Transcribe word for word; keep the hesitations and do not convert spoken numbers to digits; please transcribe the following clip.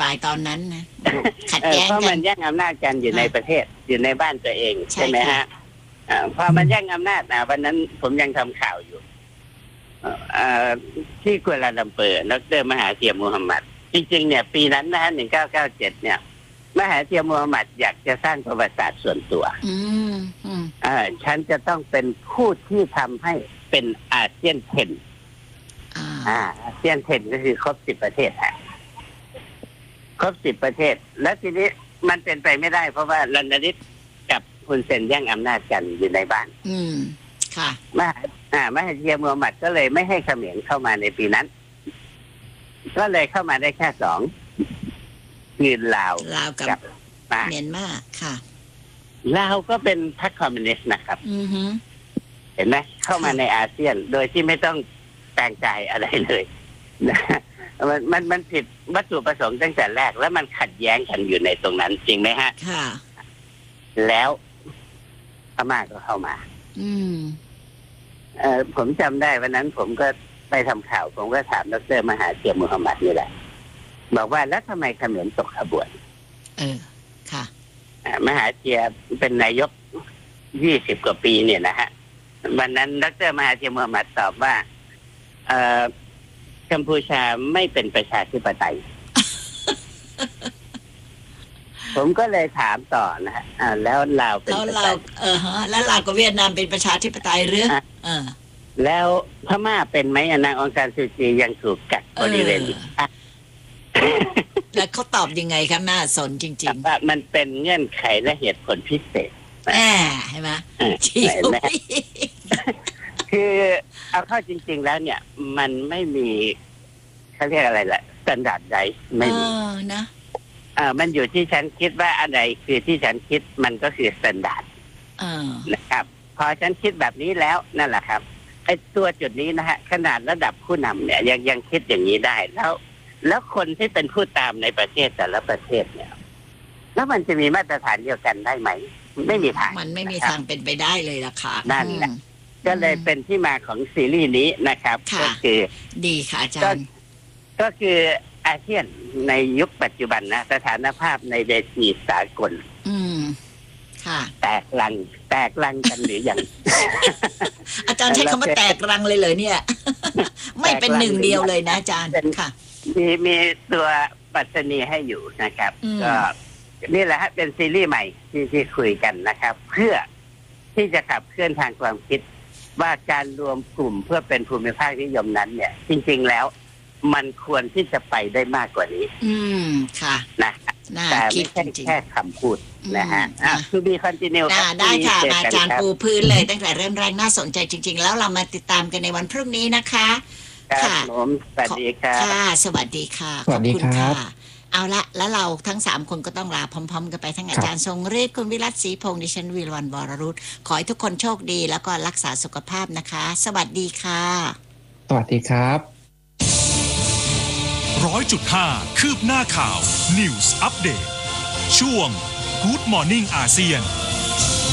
ายตอนนั้นนะขัดแย้งเพราะกัมัน นแย่งอำนาจกันอยู่ในประเทศอยู่ในบ้านตัวเองใช่ไหมฮะพอมันแย่งอำนาจนะวันนั้นผมยังทำข่าวอยู่ที่กัวลาลัมเปอร์ดร.มหาเทียมมูฮัมหมัดจริงๆเนี่ยปีนั้นนะฮะหนึ่งเก้าเก้าเจ็ดเนี่ยมหาเทียมมูฮัมหมัดอยากจะสร้างประวัติศาสตร์ส่วนตัวอืมอืมอ่าฉันจะต้องเป็นผู้ที่ทำให้เป็นอาเซียนเทนอ่าอาเซียนเทนก็คือครบสิบประเทศฮะครบสิบประเทศแล้วทีนี้มันเป็นไปไม่ได้เพราะว่ารันดาริสกับฮุนเซนแย่งอำนาจกันอยู่ในบ้านอืมค่ะมหาอ่ามหาเทียมมูฮัมหมัดก็เลยไม่ให้เขมรเข้ามาในปีนั้นก็เลยเข้ามาได้แค่สองคือลาวลาวกับเมียนมาค่ะลาวก็เป็นพรรคคอมมิวนิสต์นะครับอือฮึเห็นไหมเข้ามาในอาเซียนโดยที่ไม่ต้องแต่งใจอะไรเลยนะมันมันมันผิดวัตถุประสงค์ตั้งแต่แรกแล้วมันขัดแย้งกันอยู่ในตรงนั้นจริงไหมฮะค่ะแล้วพม่าก็เข้ามาอืมเอ่อผมจำได้วันนั้นผมก็ไปทำข่าวผมก็ถามดร.มหาเทียมมูฮัมหมัดนี่แหละบอกว่าแล้วทำไมเขมรตกขบวนเออค่ะมหาเทียมเป็นนายกยี่สิบกว่าปีเนี่ยนะฮะวันนั้นดร.มหาเทียมมูฮัมหมัดตอบว่าเอ่อกัมพูชาไม่เป็นประชาธิปไตย ผมก็เลยถามต่อนะฮะแล้วลาวเป็นแล้วลาวเออฮะแล้วลาวกับเวียดนามเป็นประชาธิปไตยหรือเออแล้วพม่าเป็นไหมนางองซานซูจียังถูกกักบริเวณนี้แล้วเขาตอบยังไงครับน่าสนจริงๆว่ามันเป็นเงื่อนไขและเหตุผลพิเศษแหมใช่ไหมชี้คือเอาเข้าจริงๆแล้วเนี่ยมันไม่มีเขาเรียกอะไรแหละสแตนดาร์ดใดไม่มีนะอ่ามันอยู่ที่ฉันคิดว่าอะไรคือที่ฉันคิดมันก็คือสแตนดาร์ดนะครับพอฉันคิดแบบนี้แล้วนั่นแหละครับไอ้ตัวจุดนี้นะฮะขนาดระดับผู้นำเนี่ยยังยังคิดอย่างนี้ได้แล้วแล้วคนที่เป็นผู้ตามในประเทศแต่ละประเทศเนี่ยแล้วมันจะมีมาตรฐานเดียวกันได้ไหมไม่มีทางมันไม่มีทางเป็นไปได้เลยล่ะค่ะนั่นแหละก็เลยเป็นที่มาของซีรีส์นี้นะครับก็คือดีค่ะอาจารย์ก็คืออาเซียนในยุคปัจจุบันนะสถานภาพในเวทีสากลอืมค่ะแตกรังแตกรังกันหรือยังอาจารย์ใช้คำว่าแตกรังเลยเลยเนี่ยไม่เป็นหนึ่งเดียวเลยนะอาจารย์ค่ะมีมีตัวปัจจัยให้อยู่นะครับก็นี่แหละฮะเป็นซีรีส์ใหม่ที่ที่คุยกันนะครับเพื่อที่จะขับเคลื่อนทางความคิดว่าการรวมกลุ่มเพื่อเป็นภูมิภาคนิยมนั้นเนี่ยจริงๆแล้วมันควรที่จะไปได้มากกว่านี้อืมค่ะนะแต่ไม่ใช่แค่คำพูดนะฮะอ่ะคือมีคอนติเนียได้ค่ะอาจารย์ปูพื้นเลยตั้งแต่เริ่มแรกน่าสนใจจริงๆแล้วเรามาติดตามกันในวันพรุ่งนี้นะคะค่ะผมสวัสดีครับค่ะสวัสดีค่ะขอบคุณค่ะเอาละแล้วเราทั้งสามคนก็ต้องลาพร้อมๆกันไปทั้งอาจารย์ทรงฤทธิ์คุณวิรัตศรีพงษ์ดิฉันวีรวรรณวรรุตขอให้ทุกคนโชคดีแล้วก็รักษาสุขภาพนะคะสวัสดีค่ะสวัสดีครับร้อยจุดห้าคืบหน้าข่าว News Update ช่วง Good Morning อาเซียน